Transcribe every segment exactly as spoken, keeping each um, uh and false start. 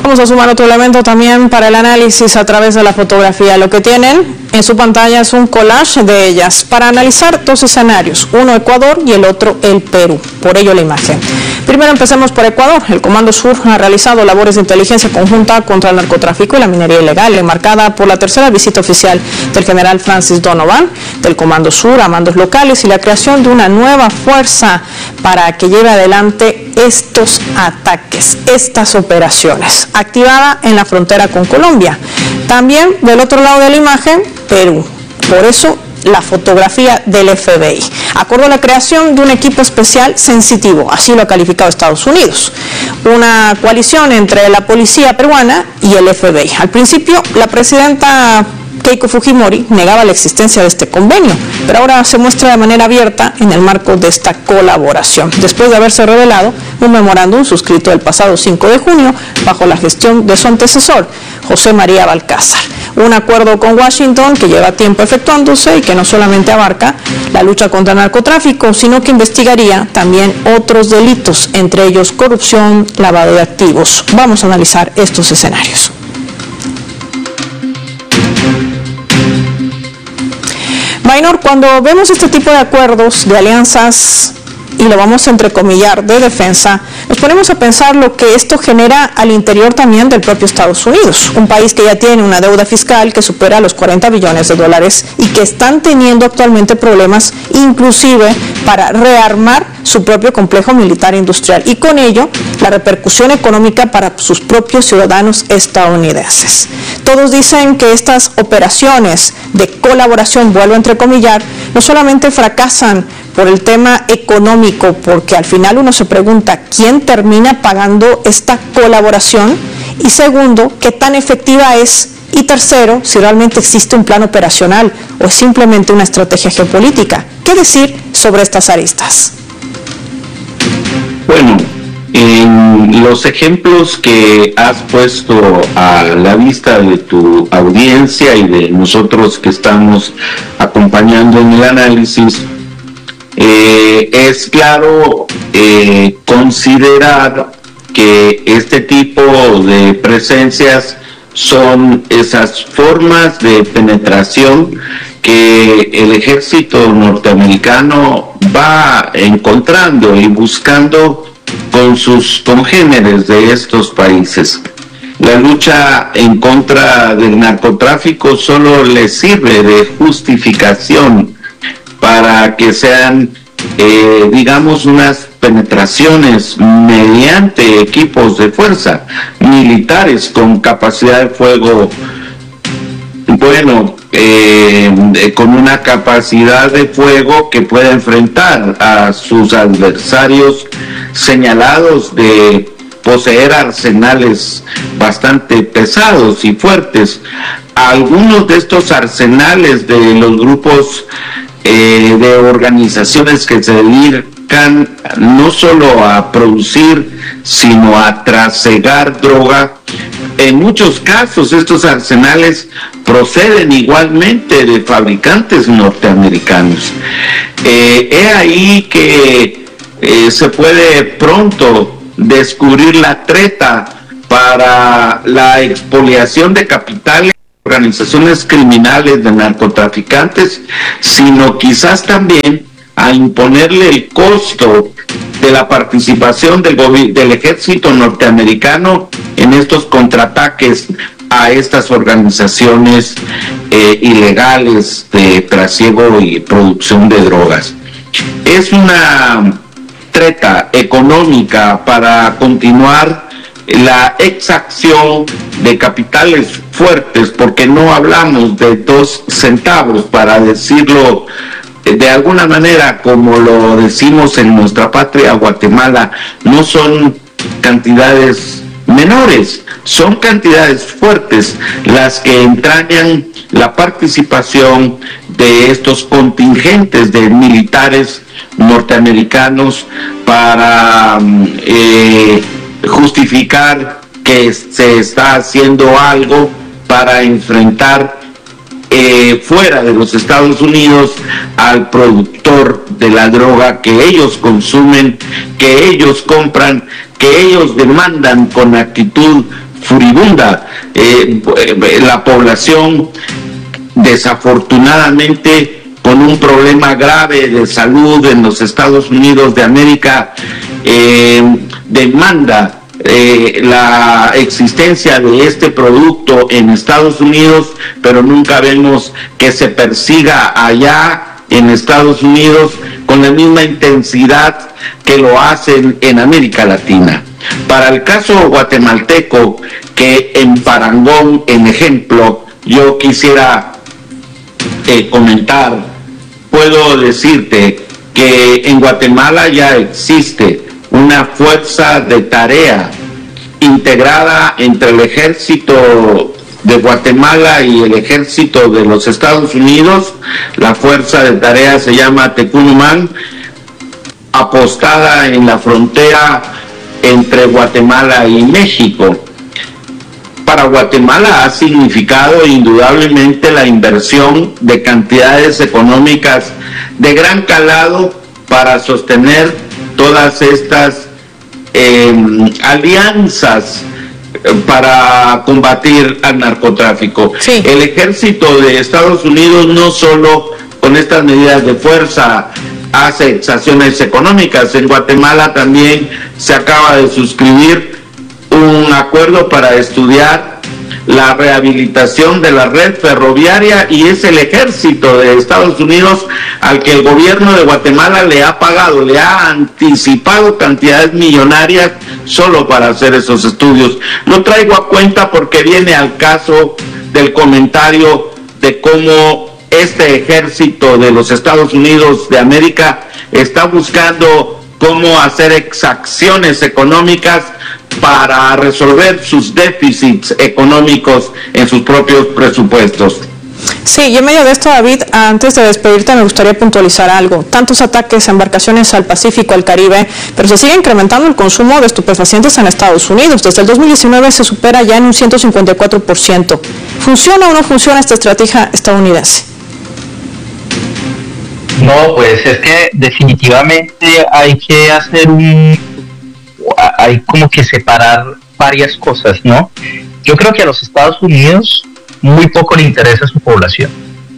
Vamos a sumar otro elemento también para el análisis a través de la fotografía. Lo que tienen en su pantalla es un collage de ellas para analizar dos escenarios, uno Ecuador y el otro el Perú. Por ello la imagen. Primero empecemos por Ecuador. El Comando Sur ha realizado labores de inteligencia conjunta contra el narcotráfico y la minería ilegal, enmarcada por la tercera visita oficial del general Francis Donovan del Comando Sur a mandos locales y la creación de una nueva fuerza para que lleve adelante estos ataques, estas operaciones, activada en la frontera con Colombia. También del otro lado de la imagen, Perú. Por eso la fotografía del F B I. Acordó la creación de un equipo especial sensitivo, así lo ha calificado Estados Unidos. Una coalición entre la policía peruana y el F B I. Al principio, la presidenta Keiko Fujimori negaba la existencia de este convenio, pero ahora se muestra de manera abierta en el marco de esta colaboración, después de haberse revelado un memorándum suscrito el pasado cinco de junio bajo la gestión de su antecesor, José María Balcázar. Un acuerdo con Washington que lleva tiempo efectuándose y que no solamente abarca la lucha contra el narcotráfico, sino que investigaría también otros delitos, entre ellos corrupción, lavado de activos. Vamos a analizar estos escenarios. Maynor, cuando vemos este tipo de acuerdos, de alianzas, y lo vamos a entrecomillar, de defensa, nos ponemos a pensar lo que esto genera al interior también del propio Estados Unidos, un país que ya tiene una deuda fiscal que supera los cuarenta billones de dólares y que están teniendo actualmente problemas inclusive para rearmar su propio complejo militar industrial y con ello la repercusión económica para sus propios ciudadanos estadounidenses. Todos dicen que estas operaciones de colaboración, vuelvo a entrecomillar, no solamente fracasan por el tema económico, porque al final uno se pregunta quién termina pagando esta colaboración, y segundo, qué tan efectiva es, y tercero, si realmente existe un plan operacional o es simplemente una estrategia geopolítica. ¿Qué decir sobre estas aristas? Bueno, en los ejemplos que has puesto a la vista de tu audiencia y de nosotros que estamos acompañando en el análisis, eh, es claro eh, considerar que este tipo de presencias son esas formas de penetración que el ejército norteamericano va encontrando y buscando con sus congéneres de estos países. La lucha en contra del narcotráfico solo le sirve de justificación para que sean, eh, digamos, unas penetraciones mediante equipos de fuerza militares con capacidad de fuego, bueno, eh, con una capacidad de fuego que pueda enfrentar a sus adversarios señalados de poseer arsenales bastante pesados y fuertes. Algunos de estos arsenales de los grupos eh, de organizaciones que se dedican no solo a producir, sino a trasegar droga, en muchos casos estos arsenales proceden igualmente de fabricantes norteamericanos. Eh, he ahí que eh, se puede pronto descubrir la treta para la expoliación de capitales, organizaciones criminales de narcotraficantes, sino quizás también a imponerle el costo de la participación del, del ejército norteamericano en estos contraataques a estas organizaciones eh, ilegales de trasiego y producción de drogas. Es una treta económica para continuar la exacción de capitales fuertes, porque no hablamos de dos centavos, para decirlo de alguna manera, como lo decimos en nuestra patria Guatemala, no son cantidades menores, son cantidades fuertes las que entrañan la participación de estos contingentes de militares norteamericanos para eh, justificar que se está haciendo algo para enfrentar eh, fuera de los Estados Unidos al productor de la droga que ellos consumen, que ellos compran, que ellos demandan con actitud furibunda. Eh, la población, desafortunadamente, con un problema grave de salud en los Estados Unidos de América, eh, demanda Eh, la existencia de este producto en Estados Unidos, pero nunca vemos que se persiga allá en Estados Unidos con la misma intensidad que lo hacen en América Latina. Para el caso guatemalteco, que en Parangón, en ejemplo, yo quisiera eh, comentar, puedo decirte que en Guatemala ya existe una fuerza de tarea integrada entre el ejército de Guatemala y el ejército de los Estados Unidos. La fuerza de tarea se llama Tecunumán, apostada en la frontera entre Guatemala y México. Para Guatemala ha significado indudablemente la inversión de cantidades económicas de gran calado para sostener todas estas eh, alianzas para combatir al narcotráfico. Sí. El ejército de Estados Unidos no solo con estas medidas de fuerza hace exacciones económicas. En Guatemala también se acaba de suscribir un acuerdo para estudiar la rehabilitación de la red ferroviaria, y es el ejército de Estados Unidos al que el gobierno de Guatemala le ha pagado, le ha anticipado cantidades millonarias solo para hacer esos estudios. Lo traigo a cuenta porque viene al caso del comentario de cómo este ejército de los Estados Unidos de América está buscando cómo hacer exacciones económicas para resolver sus déficits económicos en sus propios presupuestos. Sí, y en medio de esto, David, antes de despedirte me gustaría puntualizar algo. Tantos ataques a embarcaciones al Pacífico, al Caribe, pero se sigue incrementando el consumo de estupefacientes en Estados Unidos. Desde el dos mil diecinueve se supera ya en un ciento cincuenta y cuatro por ciento. ¿Funciona o no funciona esta estrategia estadounidense? No, pues es que definitivamente hay que hacer un... hay como que separar varias cosas, ¿no? Yo creo que a los Estados Unidos muy poco le interesa su población.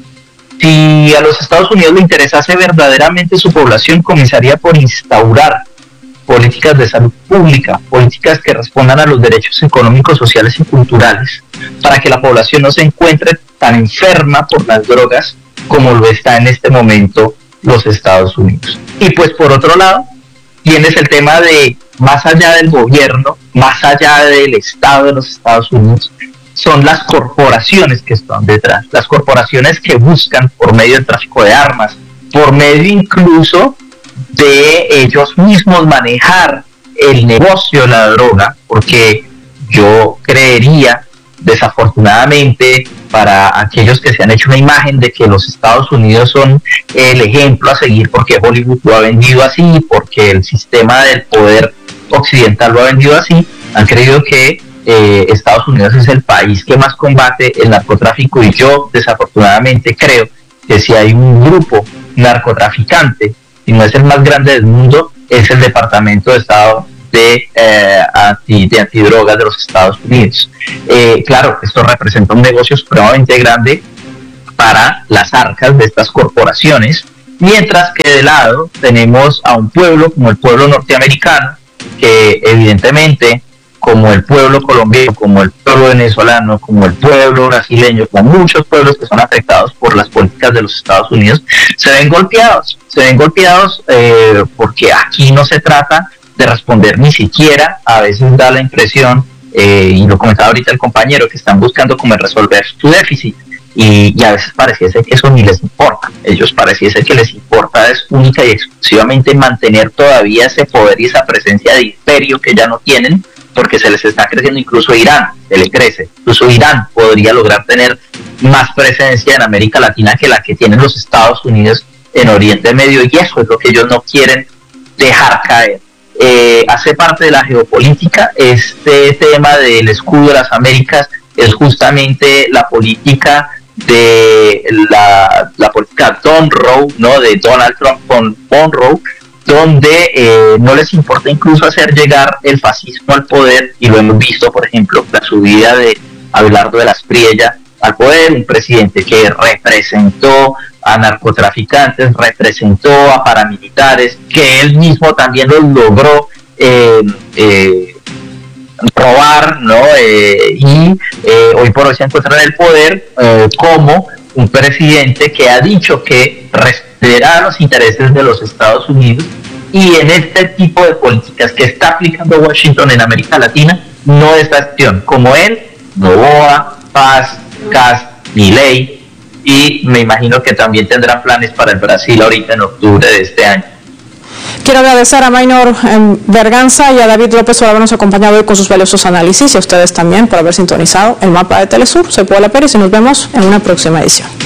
Si a los Estados Unidos le interesase verdaderamente su población, comenzaría por instaurar políticas de salud pública, políticas que respondan a los derechos económicos, sociales y culturales, para que la población no se encuentre tan enferma por las drogas como lo está en este momento los Estados Unidos. Y pues por otro lado, tienes el tema de, más allá del gobierno, más allá del Estado de los Estados Unidos, son las corporaciones que están detrás, las corporaciones que buscan por medio del tráfico de armas, por medio incluso de ellos mismos manejar el negocio de la droga, porque yo creería, desafortunadamente, para aquellos que se han hecho una imagen de que los Estados Unidos son el ejemplo a seguir porque Hollywood lo ha vendido así, porque el sistema del poder occidental lo ha vendido así, han creído que eh, Estados Unidos es el país que más combate el narcotráfico, y yo desafortunadamente creo que si hay un grupo narcotraficante, y no es el más grande del mundo, es el Departamento de Estado de, eh, anti, de antidrogas de los Estados Unidos. Eh, claro, esto representa un negocio supremamente grande para las arcas de estas corporaciones, mientras que de lado tenemos a un pueblo como el pueblo norteamericano, que evidentemente, como el pueblo colombiano, como el pueblo venezolano, como el pueblo brasileño, como muchos pueblos que son afectados por las políticas de los Estados Unidos, se ven golpeados, se ven golpeados eh, porque aquí no se trata de responder ni siquiera, a veces da la impresión, eh, y lo comentaba ahorita el compañero, que están buscando cómo resolver su déficit, y, y a veces pareciese que eso ni les importa. Ellos pareciese que les importa es única y exclusivamente mantener todavía ese poder y esa presencia de imperio que ya no tienen, porque se les está creciendo. Incluso Irán, se le crece, incluso Irán podría lograr tener más presencia en América Latina que la que tienen los Estados Unidos en Oriente Medio, y eso es lo que ellos no quieren dejar caer. Eh, hace parte de la geopolítica. Este tema del escudo de las Américas es justamente la política de la, la política Monroe, ¿no? De Donald Trump con Monroe, donde eh, no les importa incluso hacer llegar el fascismo al poder, y lo hemos visto, por ejemplo, la subida de Abelardo de las Priella al poder, un presidente que representó a narcotraficantes, representó a paramilitares, que él mismo también los logró eh, eh, robar, ¿no? Eh, y eh, hoy por hoy se encuentra en el poder eh, como un presidente que ha dicho que respetará los intereses de los Estados Unidos, y en este tipo de políticas que está aplicando Washington en América Latina no es acción. Como él, Noboa, Paz, Kast, Milei, y me imagino que también tendrán planes para el Brasil ahorita en octubre de este año. Quiero agradecer a Maynor Berganza y a David López por habernos acompañado hoy con sus valiosos análisis, y a ustedes también por haber sintonizado el mapa de Telesur. Soy Paola Pérez y nos vemos en una próxima edición.